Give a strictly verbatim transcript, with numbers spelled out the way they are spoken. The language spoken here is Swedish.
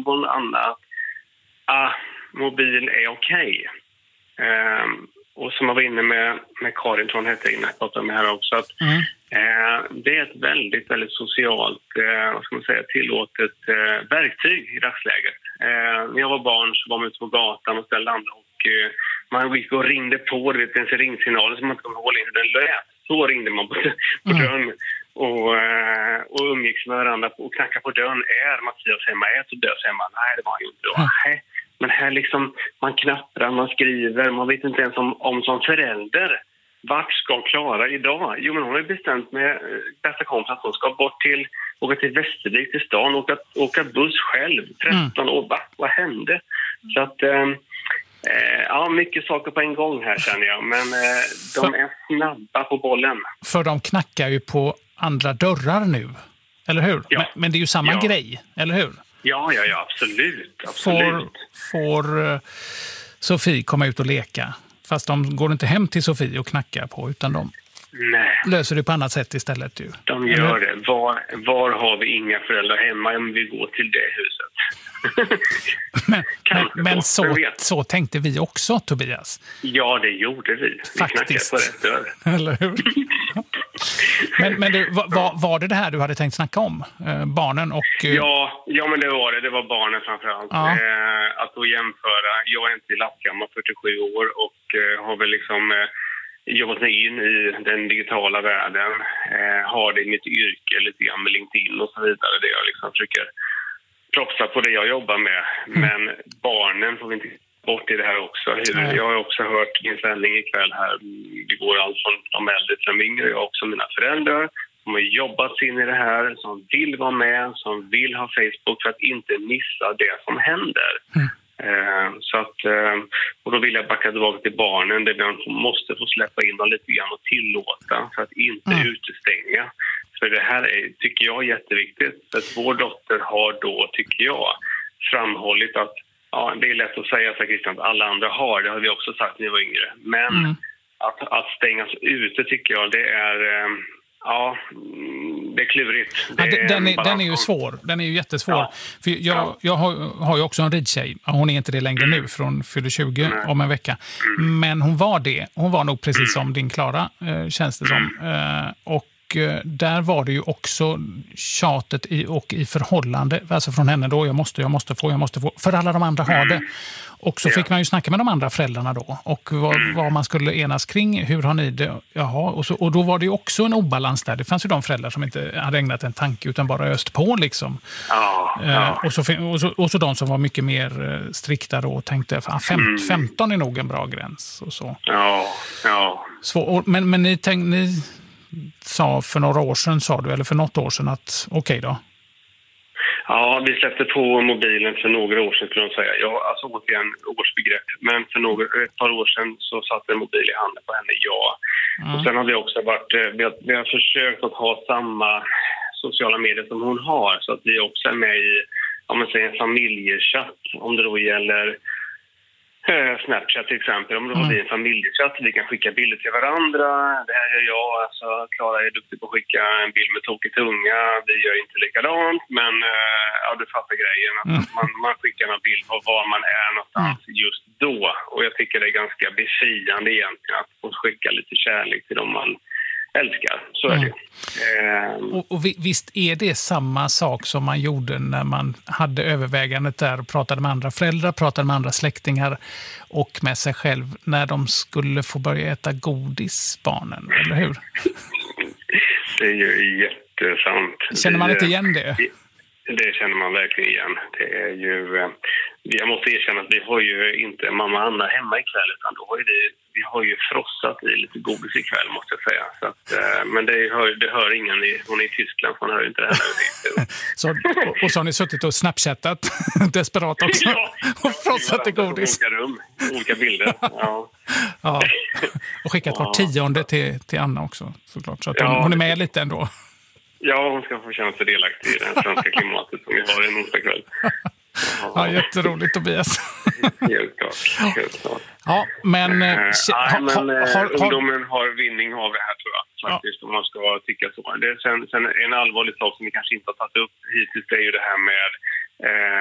bland annat ah, mobil är okej. Okay. Eh, och som jag var inne med, med Karin Tron hette innan jag pratade med här också, att mm. eh, det är ett väldigt, väldigt socialt, eh, vad ska man säga, tillåtet eh, verktyg i dagsläget. Eh, när jag var barn så var man ute på gatan och ställde andra och eh, man gick och ringde på, det vet, en ringsignal som man inte kommer ihåg hur den lät. Så ringde man på, på mm. dörren och, eh, och umgicks med varandra och knackade på dörren. Är Mattias hemma? Är Tobias hemma? Nej, det var han inte då. Mm. Nej. Men här liksom, man knapprar, man skriver, man vet inte ens om, om som förälder. Vart ska Klara idag? Jo, men hon har bestämt med bästa kompis att hon ska bort till, åka till Västervik till stan och åka, åka buss själv. tretton år, va? Vad hände? Så att, eh, ja, mycket saker på en gång här känner jag. Men eh, de för, är snabba på bollen. För de knackar ju på andra dörrar nu, eller hur? Ja. Men, men det är ju samma ja. grej, eller hur? Ja, ja, ja, absolut. absolut. Får, får uh, Sofie komma ut och leka? Fast de går inte hem till Sofie och knackar på, utan de Nej. löser det på annat sätt istället. Ju. De gör det. Var, var har vi inga föräldrar hemma om vi går till det huset? men men, men så, så tänkte vi också, Tobias. Ja, det gjorde vi. Vi Faktiskt. knackade på rätt dörr. Eller hur? men men du, var, var det det här du hade tänkt snacka om? Eh, barnen och... Eh... Ja, ja, men det var det. Det var barnen framförallt. Ja. Eh, att då jämföra. Jag är inte lastgammal, fyrtiosju år och eh, har väl liksom... Eh, jobbat mig in i den digitala världen, eh, har det i mitt yrke lite grann med LinkedIn och så vidare, där jag liksom försöker propsa på det jag jobbar med. Mm. Men barnen får vi inte bort i det här också. Mm. Jag har också hört inställning ikväll här, det går allt från de äldre till de yngre, jag också mina föräldrar som har jobbat in i det här, som vill vara med, som vill ha Facebook för att inte missa det som händer. Mm. Så att, och då vill jag backa tillbaka till barnen där de måste få släppa in dem lite grann och tillåta för att inte mm. utestänga. För det här är, tycker jag är jätteviktigt. För att vår dotter har då, tycker jag, framhållit att ja, det är lätt att säga så Christian, att alla andra har, det har vi också sagt när vi var yngre. Men mm. att, att stängas ute tycker jag, det är... Ja, det är klurigt. Det ja, den, är, den är ju svår. Den är ju jättesvår. Ja. För jag, ja. jag har, har ju också en ridtjej. Hon är inte det längre mm. nu, för hon fyller tjugo mm. om en vecka. Mm. Men hon var det. Hon var nog precis som din Klara, eh, känns det som. Eh, och eh, där var det ju också tjatet i, och i förhållande. Alltså från henne då, jag måste, jag måste få, jag måste få. För alla de andra har det. Och så fick man ju snacka med de andra föräldrarna då. Och vad, vad man skulle enas kring. Hur har ni det? Jaha. Och, så, och då var det ju också en obalans där. Det fanns ju de föräldrar som inte hade ägnat en tanke utan bara öst på liksom. Ja, ja. Eh, och, så, och, så, och så de som var mycket mer eh, strikta då och tänkte att fem, femton är nog en bra gräns. Och så. Ja, ja. Så, och, men men ni, tänk, ni sa för några år sedan, sa du, eller för något år sedan att okej okay då? Ja, vi släppte på mobilen för några år sedan, skulle jag säga. Ja, alltså återigen årsbegrepp. Men för några, ett par år sedan så satt en mobil i handen på henne, ja. Mm. Och sen har vi också varit, vi har, vi har försökt att ha samma sociala medier som hon har. Så att vi också är med i, om man säger, en familjechatt. Om det då gäller Snapchat till exempel, om det mm. blir en familjechatt, vi kan skicka bilder till varandra. Det här gör jag, alltså Klara är duktig på att skicka en bild med tokig tunga, vi gör inte likadant, men ja, du fattar grejen, att mm. man, man skickar en bild på var man är någonstans mm. just då, och jag tycker det är ganska befriande egentligen att få skicka lite kärlek till dem man älskar, så är det. Mm. Och, och visst är det samma sak som man gjorde när man hade övervägandet där och pratade med andra föräldrar, pratade med andra släktingar och med sig själv när de skulle få börja äta godis, barnen, eller hur? Det är ju jättesant. Känner man inte igen det? Det känner man verkligen igen. Det är ju, jag måste erkänna att vi har ju inte mamma och Anna hemma ikväll, utan då har ju vi, vi har ju frossat i lite godis ikväll, måste jag säga. Så att, men det hör, det hör ingen, i, hon är i Tyskland, så hon hör inte det här. Så, och, och så har ni suttit och snapchattat desperat också ja, och frossat i godis. Olika rum, olika bilder. Ja. Ja. Och skickat var tionde till, till Anna också, såklart. Så att hon, ja, hon är med lite ändå. Ja, hon ska få känna sig delaktig i det svenska klimatet som vi har en onsdag kväll. Ja, ja, jätteroligt, Tobias. Helt klart, helt klart. Ja, men... Uh, Nej, ha, men ha, har, ungdomen har vinning av det här, tror jag, faktiskt, ja. Om man ska tycka så. Det, sen, sen en allvarlig sak som vi kanske inte har tagit upp hittills är ju det här med